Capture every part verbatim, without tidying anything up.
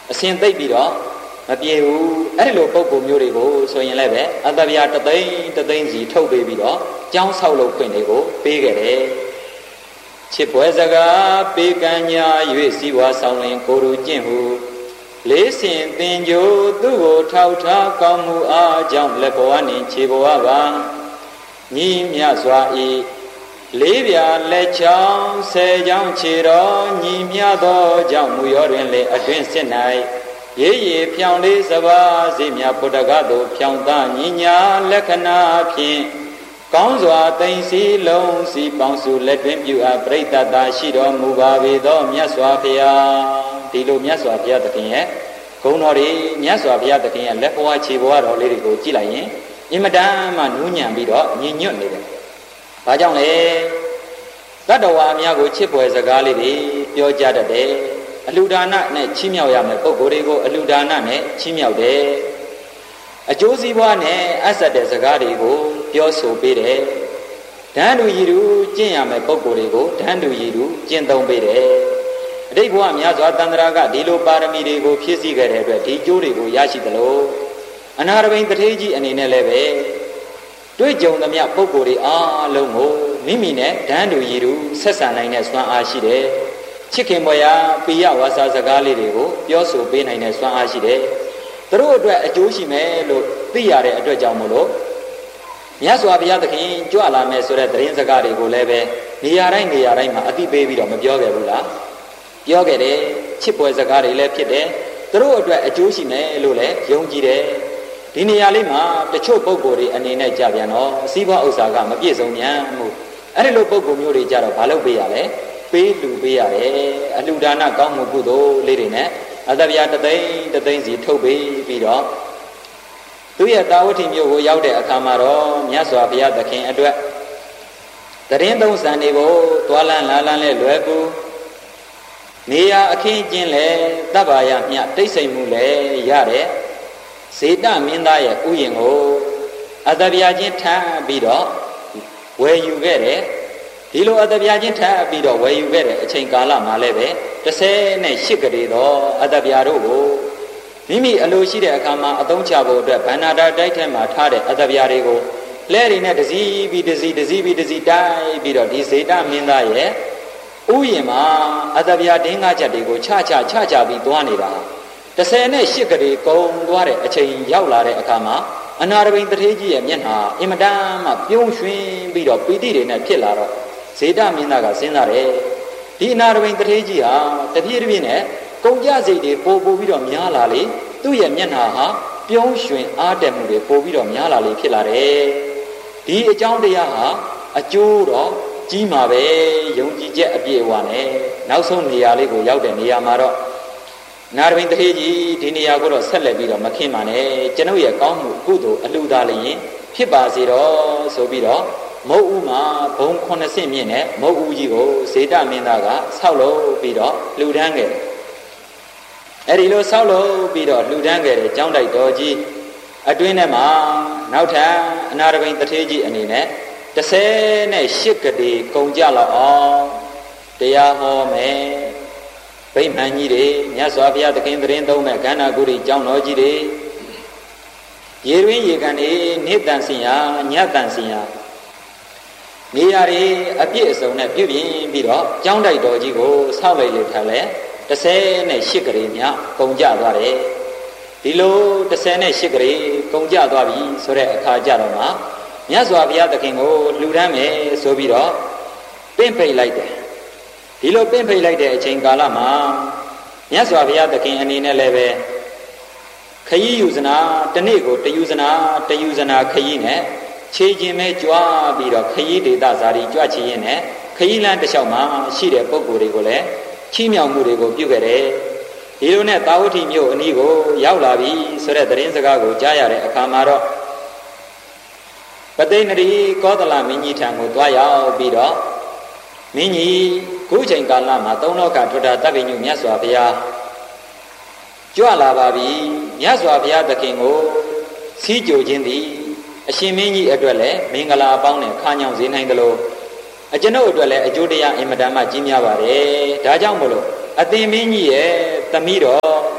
အစဉ်သိပ်ပြီးတော့မပြေဘူးအဲ့ဒီလိုပုံကိုမျိုးတွေကိုဆိုရင်လည်းပဲအတ္တဗျာတသိန်းတသိန်းစီထုတ်ပေးပြီးတော့ကျောင်းဆောက်လုပ်ခွင့်တွေကိုပေးခဲ့တယ်ချစ်ပွဲစကားပေးကမ်းညာ၍စီဝါဆောင်လင်ကိုရူကျင့်ဟုလေးစင်သင်ကြိုသူ့ကိုထောက်ထားကောင်းမှုအားကြောင့်လက်ဘဝနှင့်ခြေဘဝပါညီမြစွာဤလေးပြလက်ချောင်းဆယ်ချောင်းခြေတော်ညီမြသောကြောင့်မူရောတွင်လေအတွင်စစ်၌ရေရေဖြောင်းလေးစပါးစီမြပုတ္တကသို့ဖြောင်းသားညီညာလက္ခဏာဖြင့်ကောင်းစွာသိမ့်စီလုံးစီပေါင်းစုလက်တွင်ပြုအပ်ပရိသတ်သာရှိတော်မူပါပေသောမြတ်စွာဘုရားဒီလိုမြတ်စွာဘုရားသခင်ရဲ့ဂုဏ်တော်တွေမြတ်စွာဘုရားသခင်ရဲ့လက်ဘဝခြေဘဝတော်လေးတွေကိုကြည့်လိုက်ရင်အင်မတန်မှနူးညံ့ပြီးတော့ညင်ညွတ်နေတယ်။ဘာကြောင့်လဲတတ္တဝါများကိုချစ်ဖွယ်စကားလေးတွေပြောကြတတ်တယ်။အလှူဒါနနဲ့ချီးမြှောက်ရမယ်ပုဂ္ဂိုလ်တွေကိုအလှူဒါနနဲ့ချီးမြှောက်တယ်။အကျိုးစီးပွားနဲ့အပ်ဆက်တဲ့စကားတွေကိုပြောဆိုပေးတယ်။ဓာန်တူရည်တူကျင့်ရမယ်ပုဂ္ဂိုလ်တွေကိုဓာန်တူရည်တူကျင့်သုံးပေးတယ်။အတိတ်ဘဝများစွာတန်ត្រာကဒီလိုပါရမီတွေကိုဖြည့်ဆည်းခဲ့တဲ့အတွက်ဒီကျိုးတွေကိုရရှိသလိုအနာရဘိန်တထေးကြီးအနေနဲ့လည်းပဲတွေ့ကြုံသမျှပုဂ္ဂိုလ်တွေအားလုံးကိုမိမိနဲ့ဓာန်တူရည်တူဆက်ဆံနိုင်တဲ့စွမ်းအားရှိတယ်။ချစ်ခင်မွေရာပိယဝါစာစကားလေးတွေကိုပြောဆိုပေးနိုင်တဲ့စွမ်းအားရှိတယ်။သူတို့အတွက်အကျိုးရှိမယ်လို့သိရတဲ့အတွက်ကြောင့်မို့လို့မြတ်စွာဘုရားသခင်ကြွလာမယ်ဆိုတဲ့သတင်းစကားတွေကိုလည်းပဲနေရာတိုင်းနေရာတိုင်းမှာအသိပေးပြီးတော့မပြောခဲ့ဘူးလား။ပြောခဲ့တယ်ချစ်ပွဲစကားတွေလည်းဖြစ်တယ်သူတို့အတွက်အကျိုးရှိမယ်လို့လည်းယုံကြည်တယ်ဒီနေရာလေးမှာတချို့ပုဂ္ဂိုလ်တွေအနေနဲ့ကြပြန်တော့အစည်းအဝေးဥစ္စာကမပြည့်စုံမြန်မှုအဲ့ဒီလိုပုဂ္ဂိုလ်မျိုးတွေကြတော့ဘာလုပ်ပေးရလဲပေးလူပေးရတယ်အလှူဒါနကောင်းမှုကုသိုလ်လေးတွေနဲ့အတ္တဗျာတသိန်းတသိန်းစီထုတ်ပေးပြီးတော့သူရဲ့တာဝတိမျိုးကိုရောက်တဲ့အခါမှာတော့မြတ်စွာဘုရားသခင်အတွက်တရင်သုံးဆန်တွေကိုသွားလန်းလာလန်းလဲလွယ်ကူနေရာအခင်းကျင်းလဲတပ်ပါရမြတိတ်ဆိတ်မှုလဲရတဲ့ဇေတမင်းသားရဲ့ဥယျာဉ်ကိုအတ္တဗျာချင်းထမ်းပြီးတော့ဝယ်ယူခဲ့တယ်ဒီလိုအတ္တဗျာချင်းထမ်းပြီးတော့ဝယ်ယူခဲ့တဲ့အချိန်ကာလမှာလည်းပဲတစ်ဆယ်နဲ့ရှစ်ကလေးတော့အတ္တဗျာတို့ကိုမိမိအလိုရှိတဲ့အခါမှာအသုံးချဖို့အတွက်ဗန္နာတာတိုက်ထဲမှာထားတဲ့အတ္တဗျာတွေကိုလဲတွေနဲ့တစည်းပြီးတစည်းတစည်းပြီးတစည်းတိုက်ပြီးတော့ဒီဇေတမင်းသားရဲ့ဥယျာဉ်မှာအတ္တဗျာဒင်းကားချက်တွေကိုချချချချပြီးသွားနေတာတစ်ဆယ်နဲ့ရှစ်ကလေးကုံသွားတဲ့အချိန်ရောက်လာတဲ့အခါမှာအနာရဘိန်တထေးကြီးရဲ့မျက်နှာအင်မတန်မှပြုံးရွှင်ပြီးတော့ပီတိတွေနဲ့ဖြစ်လာတော့ဇေတမင်းသားကစဉ်းစားတယ်ဒီအနာရဘိန်တထေးကြီးဟာတပြေးတပြေးနဲ့ကုန်ကြစိတ်တွေပို့ပို့ပြီးတော့များလာလေသူ့ရဲ့မျက်နှာဟာပြုံးရွှင်အားတက်မှုတွေပို့ပြီးတော့များလာလေဖြစ်လာတယ်ဒီအကြောင်းတရားဟာအကျိုးတော့ကြီးမှာပဲယုံကြည်ချက်အပြည့်အဝနဲ့နောက်ဆုံးနေရာလေးကိုရောက်တဲ့နေရာမှာတော့နာရဘိန်တထေးကြီးဒီနေရာကိုတော့ဆက်လက်ပြီးတော့မခင်းပါနဲ့ကျွန်ုပ်ရဲ့ကောင်းမှုကုသိုလ်အလှူဒါလျင်ဖြစ်ပါစေတော့ဆိုပြီးတော့မုတ်ဦးမှာဘုံခုနှစ်ဆင့်မြင့်နဲ့မုတ်ဦးကြီးကိုဇေတမင်းသားကဆောက်လုပ်ပြီးတော့လှူဒန်းခဲ့တယ်အဲ့ဒီလိုဆောက်လုပ်ပြီးတော့လှူဒန်းခဲ့တဲ့ကျောင်းတိုက်တော်ကြီးအတွင်းထဲမှာနောက်ထပ်အနာရဘိန်တထေးကြီးအနေနဲ့တစ်ဆယ်နဲ့ရှစ်ကလေးကုန်ကြလောက်အောင်တရားဟောမယ်ဗိမာန်ကြီးတွေမြတ်စွာဘုရားသခင်သတင်းသုံးမဲ့ခန္ဓာကိုယ်ကြီးကျောင်းတော်ကြီးတွေရေရင်းရေကန်တွေနေတန်စင်ရညတန်စင်ရနေရာတွေအပြည့်အစုံနဲ့ပြုပြင်ပြီးတော့ကျောင်းတိုက်တော်ကြီးကိုဆောက်လိုက်လေထားလဲတစ်ဆယ်နဲ့ရှစ်ကလေးများကုန်ကြသွားတယ်ဒီလိုတစ်ဆယ်နဲ့ရှစ်ကလေးကုန်ကြသွားပြီဆိုတဲ့အခါကြတော့မှမြတ်စွာဘုရားသခင်ကိုလှူဒန်းမယ်ဆိုပြီးတော့ပင့်ဖိတ်လိုက်တယ်ဒီလိုပင့်ဖိတ်လိုက်တဲ့အချိန်ကာလမှာမြတ်စွာဘုရားသခင်အနေနဲ့လည်းပဲခရီးယူဇနာတနေ့ကိုတယူဇနာတယူဇနာခရီးနဲ့ခြေကျင်မဲ့ကြွားပြီးတော့ခရီးဒေသဇာတိကြွချရင်နဲ့ခရီးလမ်းတစ်လျှောက်မှာရှိတဲ့ပုဂ္ဂိုလ်တွေကိုလည်းချီးမြှောက်မှုတွေကိုပြုခဲ့တယ်ဒီလိုနဲ့တာဝတိမြို့အနီးကိုရောက်လာပြီဆိုတဲ့သတင်းစကားကိုကြားရတဲ့အခါမှာတော့ပသိဏရီကောသလမင်းကြီးထံကိုသွားရောက်ပြီးတော့မင်းကြီးခုချိန်ကာလမှာသုံးလောကထွတ်တာတပ်ပညုမြတ်စွာဘုရားကြွလာပါပြီမြတ်စွာဘုရားသခင်ကိုစီးကြိုခြင်းသည်အရှင်မင်းကြီးအတွက်လည်းမင်္ဂလာအပေါင်းနဲ့ခါညောင်စေနိုင်သလိုအကျွန်ုပ်အတွက်လည်းအကျိုးတရားအင်မတန်မှကြီးများပါတယ်ဒါကြောင့်မို့လို့အသင်မင်းကြီးရဲ့သမီးတော်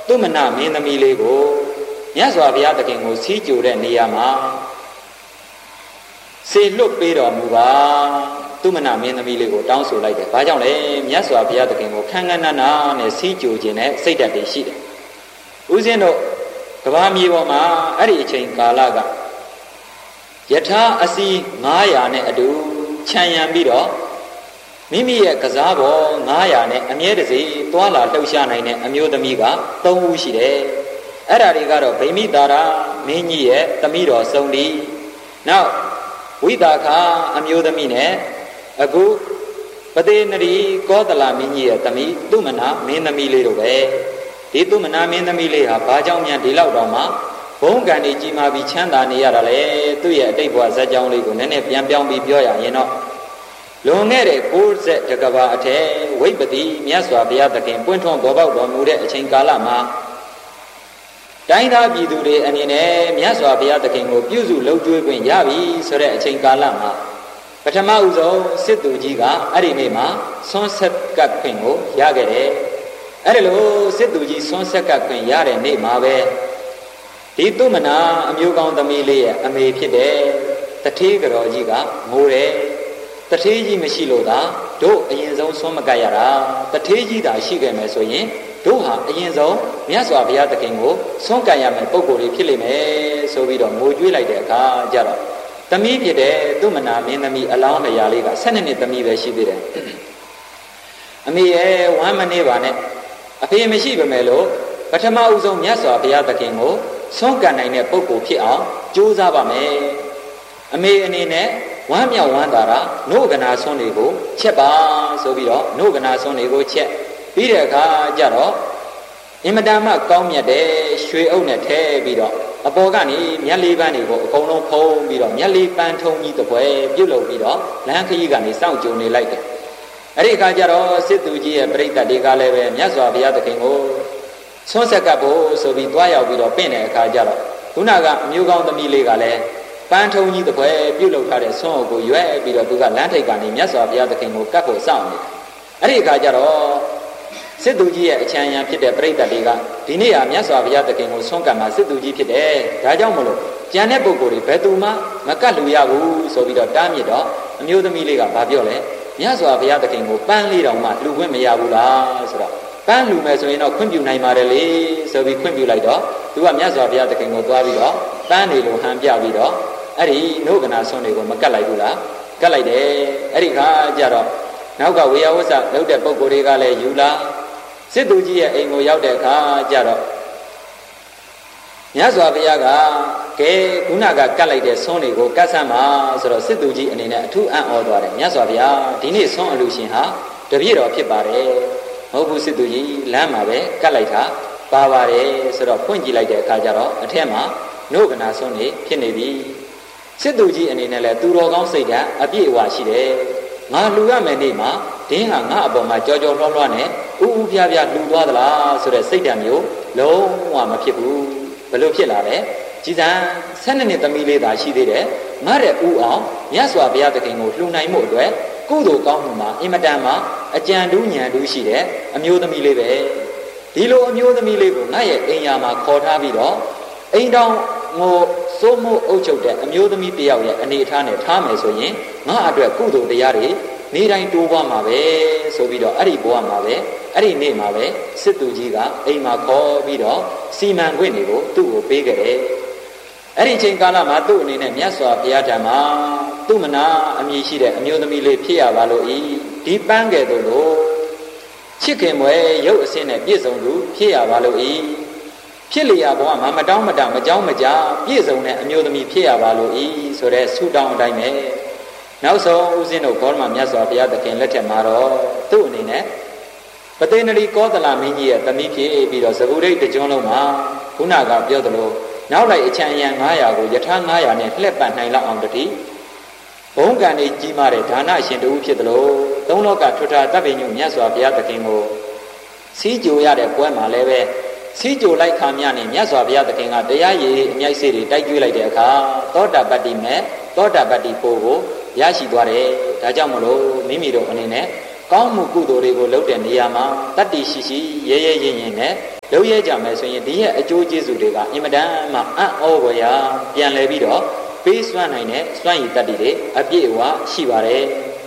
သူမနာမင်းသမီးလေးကိုမြတ်စွာဘုရားသခင်ကိုစီးကြိုတဲ့နေရာမှာစေလွတ်ပေးတော်မူပါသူမနာမင်းသမီးလေးကိုတောင်းဆိုလိုက်တယ်။ဘာကြောင့်လဲမြတ်စွာဘုရားသခင်ကိုခန်းခန်းနာနာနဲ့စီးကြိုခြင်းနဲ့စိတ်ဓာတ်တွေရှိတယ်။ဦးဇင်းတို့ကဘာမြေပေါ်မှာအဲ့ဒီအချိန်ကာလကယထာအစီငါးရာနဲ့အတူခြံရံပြီးတော့မိမိရဲ့ကစားပေါ်ငါးရာနဲ့အမြဲတစေသွာလာလှုပ်ရှားနိုင်တဲ့အမျိုးသမီးကသုံးဦးရှိတယ်။အဲ့ဒါတွေကတော့ဗိမိတာရာမင်းကြီးရဲ့သမီးတော်စုံဒီနောက်ဝိတာခအမျိုးသမီးနဲ့အခုပတိနရီကောသလမင်းကြီးရဲ့သမီးသူမနာမင်းသမီးလေးတို့ပဲဒီသူမနာမင်းသမီးလေးဟာဘာကြောင့်များဒီလောက်တောင်မှဘုံကံတွေကြီးမာပြီးချမ်းသာနေရတာလေသူ့ရဲ့အတိတ်ဘဝဇာတ်ကြောင်းလေးကိုနည်းနည်းပြန်ပြောင်းပြီးပြောရရင်တော့လွန်ခဲ့တဲ့ကိုးဆယ်တကဘာအထက်ဝိပတိမြတ်စွာဘုရားသခင်ပွင့်ထွန်းပေါ်ပေါက်တော်မူတဲ့အချိန်ကာလမှာတိုင်းသားပြည်သူတွေအနေနဲ့မြတ်စွာဘုရားသခင်ကိုပြုစုလုပ်ကျွေးခွင့်ရပြီဆိုတဲ့အချိန်ကာလမှာပထမဦးဆုံးစစ်သူကြီးကအဲ့ဒီနေ့မှာဆွမ်းဆက်ကပ်ခွင့်ကိုရခဲ့တယ်။အဲ့ဒီလိုစစ်သူကြီးဆွမ်းဆက်ကပ်ခွင့်ရတဲ့နေ့မှာပဲဒီသူမနာအမျိုးကောင်းသမီးလေးရဲ့အမေဖြစ်တဲ့တထေးကတော်ကြီးကငိုတယ်။တထေးကြီးမရှိလို့သာတို့အရင်ဆုံးဆွမ်းမကပ်ရတာတထေးကြီးသာရှိခဲ့မယ်ဆိုရင်တို့ဟာအရင်ဆုံးမြတ်စွာဘုရားသခင်ကိုဆွမ်းကပ်ရမယ်ပုံကိုယ်တွေဖြစ်လိမ့်မယ်ဆိုပြီးတော့ငိုကြွေးလိုက်တဲ့အခါကျတော့သမီးဖြစ်တဲ့သူမနာမင်းသမီးအလောင်းလျာလေးကဆယ်နှစ်နှစ်သမီးပဲရှိသေးတယ်။အမေရဲ့ဝမ်းမနေပါနဲ့အဖေမရှိပါမယ်လို့ပထမဦးဆုံးမြတ်စွာဘုရားသခင်ကိုဆွမ်းကပ်နိုင်တဲ့ပုဂ္ဂိုလ်ဖြစ်အောင်ကြိုးစားပါမယ်။အမေအနေနဲ့ဝမ်းမြောက်ဝမ်းသာတာနှုတ်ကနာဆွမ်းတွေကိုချက်ပါဆိုပြီးတော့နှုတ်ကနာဆွမ်းတွေကိုချက်ပြီးတဲ့အခါကျတော့အင်မတန်မှကောင်းမြတ်တဲ့ရွှေအုပ်နဲ့ထည့်ပြီးတော့အပေါ်ကနေမြက်လေးပန်းတွေကိုအကုန်လုံးဖုံးပြီးတော့မြက်လေးပန်းထုံကြီးတစ်ပွဲပြုတ်လုပ်ပြီးတော့လမ်းခရီးကနေစောင့်ကြုံနေလိုက်တယ်။အဲ့ဒီအခါကျတော့စစ်သူကြီးရဲ့ပြိဿတွေကလည်းပဲမြတ်စွာဘုရားသခင်ကိုဆွမ်းဆက်ကပ်ဖို့ဆိုပြီးတွားရောက်ပြီးတော့ပင့်တဲ့အခါကျတော့ခုနကအမျိုးကောင်းသမီးလေးကလည်းပန်းထုံကြီးတစ်ပွဲပြုတ်လုပ်ထားတဲ့ဆွမ်းအုပ်ကိုရွက်ပြီးတော့သူကလမ်းထိပ်ကနေမြတ်စွာဘုရားသခင်ကိုကပ်ဖို့စောင့်နေတယ်။အဲ့ဒီအခါကျတော့စစ်သူကြီးရဲ့အချမ်းရံဖြစ်တဲ့ပြိဿတွေကဒီနေ့ဟာမြတ်စွာဘုရားသခင်ကိုဆွမ်းကပ်မှာစစ်သူကြီးဖြစ်တယ်။ဒါကြောင့်မလို့ကျန်တဲ့ပုဂ္ဂိုလ်တွေဘယ်သူမှမကတ်လူရဘူးဆိုပြီးတော့တားမြစ်တော့အမျိုးသမီးလေးကဘာပြောလဲမြတ်စွာဘုရားသခင်ကိုပန်းလေးတောင်မှလူခွင့်မရဘူးလားဆိုတော့ပန်းလူမယ်ဆိုရင်တော့ခွင့်ပြုနိုင်ပါတယ်လေဆိုပြီးခွင့်ပြုလိုက်တော့သူကမြတ်စွာဘုရားသခင်ကိုသွားပြီးတော့ပန်းတွေလိုဟန်ပြပြီးတော့အဲ့ဒီနှုတ်ကနာဆွမ်းတွေကိုမကတ်လိုက်ဘူးလားကတ်လိုက်တယ်အဲ့ဒီခါကျတော့နောက်ကဝေယဝဆလုပ်တဲ့ပုဂ္ဂိုလ်တွေကလည်းယူလာစစ်သူကြီးရဲ့အိမ်ကိုရောက်တဲ့အခါကျတော့မြတ်စွာဘုရားကကဲခုနကကတ်လိုက်တဲ့ဆွမ်းတွေကိုကတ်ဆမ်းပါဆိုတော့စစ်သူကြီးအနေနဲ့အထူးအံ့ဩသွားတယ်မြတ်စွာဘုရားဒီနေ့ဆွမ်းအလူရှင်ဟာတပည့်တော်ဖြစ်ပါတယ်မဟုတ်ဘူးစစ်သူကြီးလမ်းမှာပဲကတ်လိုက်တာပါပါတယ်ဆိုတော့ဖွင့်ကြည့်လိုက်တဲ့အခါကျတော့အထက်မှာနှုတ်ကနာဆွမ်းတွေဖြစ်နေပြီစစ်သူကြီးအနေနဲ့လည်းသူတော်ကောင်းစိတ်ဓာတ်အပြည့်အဝရှိတယ်ငါလူရမယ်နေ့မှာဒင်းဟာငါအပေါ်မှာကြောကြောလွှားလွှားနဲ့ဥဥပြပြလူသွားသလားဆိုတဲ့စိတ်ဓာတ်မျိုးလုံးဝမဖြစ်ဘူးဘယ်လိုဖြစ်လာလဲကြည်စံဆယ်နှစ်နှစ်သမီးလေးသာရှိသေးတယ်ငါတဲ့ဥအောင်မြတ်စွာဘုရားသခင်ကိုလှူနိုင်မှုအတွက်ကုသိုလ်ကောင်းမှုမှာအင်မတန်မှအကြံတူးညံတူးရှိတဲ့အမျိုးသမီးလေးပဲဒီလိုအမျိုးသမီးလေးကိုငါရဲ့အိမ်ယာမှာခေါ်ထားပြီးတော့အိမ်တောင်ငိုစိုးမိုးအုပ်ချုပ်တဲ့အမျိုးသမီးတယောက်ရဲ့အနေအထားနဲ့ထားမယ်ဆိုရင်ငါအတွက်ကုသိုလ်တရားတွေနေတိုင်းတိုးပွားမှာပဲဆိုပြီးတော့အဲ့ဒီဘဝမှာပဲအဲ့ဒီနေ့မှာပဲစစ်သူကြီးကအိမ်မှာခေါ်ပြီးတော့စီမံခွင့်တွေကိုသူ့ကိုပေးခဲ့တယ်အဲ့ဒီချိန်ကာလမှာသူ့အနေနဲ့မြတ်စွာဘုရားထံမှာသူ့မနာအမည်ရှိတဲ့အမျိုးသမီးလေးဖြစ်ရပါလို့ဤဒီပန်းကဲ့သို့လို့ချစ်ခင်မွယ်ရုပ်အစင်းနဲ့ပြည့်စုံသူဖြစ်ရပါလို့ဤဖြစ်လျာဘဝမှာမတောင်းမတမကြောင်းမကြပြည့်စုံတဲ့အမျိုးသမီးဖြစ်ရပါလို့ဤဆိုတဲ့ဆုတောင်းအတိုင်းပဲနောက်ဆုံးဦးဇင်းတို့ဘောဓမမြတ်စွာဘုရားသခင်လက်ထက်မှာတော့သူ့အနေနဲ့ပတိနရီကောသလမင်းကြီးရဲ့သမီးဖြစ်ပြီးတော့ဇဂုရိတ်တကျွန်းလုံးမှာခုနကပြောသလိုနောက်လိုက်အချမ်းအယံငါးရာကိုယထာငါးရာနဲ့လှည့်ပတ်နိုင်လောက်အောင်တတိဘုံကံနေကြီးမားတဲ့ဒါနရှင်တူဖြစ်သလိုသုံးလောကထွဋ္ဌတပ်ပင်ညုမြတ်စွာဘုရားသခင်ကိုစီးကြိုရတဲ့ပွဲမှာလည်းပဲစီးကြိုလိုက်ခါမြနဲ့မြတ်စွာဘုရားသခင်ကတရားရည်အမြိုက်စေးတွေတိုက်ကျွေးလိုက်တဲ့အခါသောတာပတ္တိမဲ့သောတာပတ္တိပို့ကိုရရှိသွားတယ်ဒါကြောင့်မလို့မိမိတို့အနေနဲ့ကောင်းမှုကုသိုလ်တွေကိုလုပ်တဲ့နေရာမှာတတ္တိရှိရှိရဲရဲရင့်ရင့်နဲ့လုံးရဲကြမယ်ဆိုရင်ဒီရဲ့အကျိုးကျေးဇူးတွေကအင်မတန်မှအံ့ဩဖွယ်ရာပြန်လဲပြီးတော့ပေးစွမ်းနိုင်တဲ့စွမ်းရည်တတ္တိတွေအပြည့်အဝရှိပါတယ်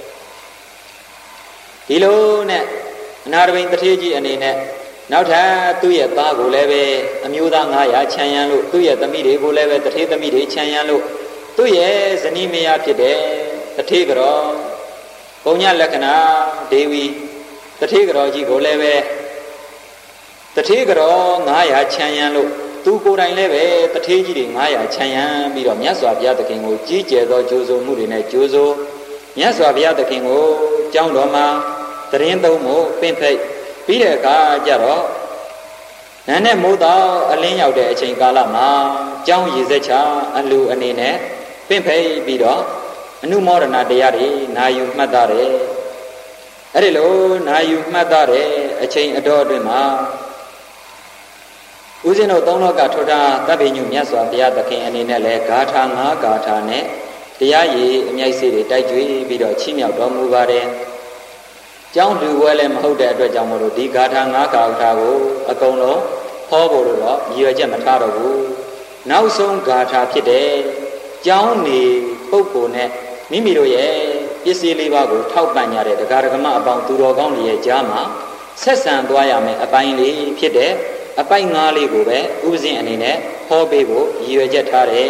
ဒီလိုနဲ့အနာတပိန်တထေးကြီးအနေနဲ့နောက်ထပ်သူ့ရဲ့သားကိုလည်းပဲအမျိုးသားငါးရာခြံရံလို့သူ့ရဲ့သမီးတွေကိုလည်းပဲတထေးသမီးတွေခြံရံလို့သူ့ရဲ့ဇနီးမယားဖြစ်တဲ့တထေးကြောပုံညလက္ခဏာဒေဝီတထေးကြောကြီးကိုလည်းပဲတထေးကြောငါးရာခြံရံလို့သူကိုယ်တိုင်လည်းပဲတထေးကြီးတွေငါးရာခြံရံပြီးတော့မြတ်စွာဘုရားသခင်ကိုကြီးကျယ်သောကြိုးစိုးမှုတွေနဲ့ကြိုးစိုးမြတ်စွာဘုရားသခင်ကိုကျောင်းတော်မှာတရင်သုံးမှုပင့်ဖိတ်ပြီးတဲ့အခါကျတော့နာနဲ့မိုးတော်အလင်းရောက်တဲ့အချိန်ကာလမှာကျောင်းရည်စက်ချအလူအနေနဲ့ပင့်ဖိတ်ပြီးတော့အနုမောဒနာတရားတွေနာယူမှတ်သားတယ်အဲ့ဒီလိုနာယူမှတ်သားတဲ့အချိန်အတော်အတွင်းမှာဦးဇင်းတို့သုံးလောကထွတ်တာတပ်ပိညုမြတ်စွာဘုရားသခင်အနေနဲ့လည်းဂါထာငါးဂါထာနဲ့တရားရည်အမြိုက်စေတွေတိုက်ကြွေးပြီးတော့ချီးမြှောက်တော်မူပါတယ်ကျောင်းလူပွဲလည်းမဟုတ်တဲ့အတွက်ကြောင့်မို့လို့ဒီဂါထာငါးဂါထာကိုအကုန်လုံးဟောဖို့လို့တော့ရည်ရွယ်ချက်မထားတော့ဘူးနောက်ဆုံးဂါထာဖြစ်တဲ့ကျောင်းနေပုဂ္ဂိုလ်နဲ့မိမိတို့ရဲ့ပစ္စည်းလေးပါးကိုထောက်ပံ့ကြတဲ့တရားဓမ္မအပေါင်းသူတော်ကောင်းတွေရဲ့ကြားမှာဆက်ဆံသွားရမယ်အပိုင်းလေးဖြစ်တဲ့အပိုက်ငါးလေးကိုပဲဥပဇင်းအနေနဲ့ဟောပေးဖို့ရည်ရွယ်ချက်ထားတယ်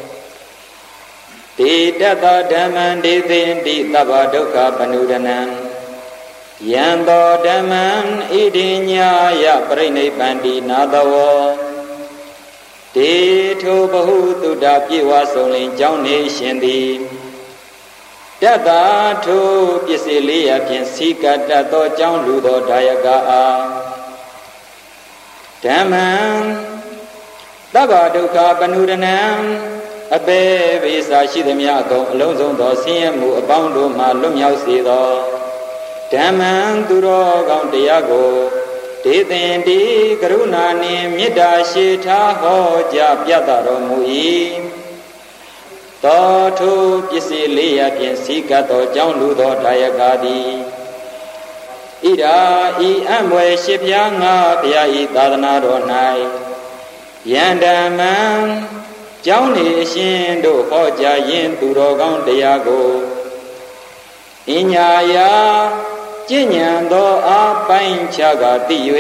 ဒေတတဓမ္မံဒေသင်တိသဗ္ဗဒုက္ခပနုဒနံယံသောဓမ္မံဣတိညာယပရိနိဗ္ဗန္တိနာသဝောဒေထုဘဟုတုတ္တပြေဝဆုံးလင်ကြောင်းနေရှင်သည်တတ္တာထုပစ္စည်းလေးရဖြင့်စီကတတ်သောကြောင်းလူသောဒါယကအားဓမ္မံသဗ္ဗဒုက္ခပနုဒနံအပေဝိစာရှိသည်များအကုန်အလုံးစုံသောဆင်းရဲမှုအပေါင်းတို့မှလွတ်မြောက်စေသောဓမ္မံသူတော်ကောင်းတရားကိုဒေသင်တိကရုဏာနှင့်မေတ္တာရှိထားဟောကြားပြသတော်မူ၏သောထုပစ္စည်းလေးရဖြင့်စီကတ်သောကြောင်းလူသောဒါယကသည်ဣရာဤအံ့ဘွယ်ရှိပြားငါဘုရားဤသာသနာတော်၌ယန္ဓမ္မံကျောင်းနေအရှင်တို့ဟောကြားရင်းသူတော်ကောင်းတရားကိုအညာယာကျင့်ဉဏ်သောအပိုင်းခြားကသိ၍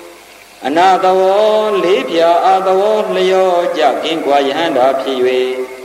အနာတဝောလေးဖြာအတဝောလျောကြကင်းကွာယဟန္တာဖြစ်၍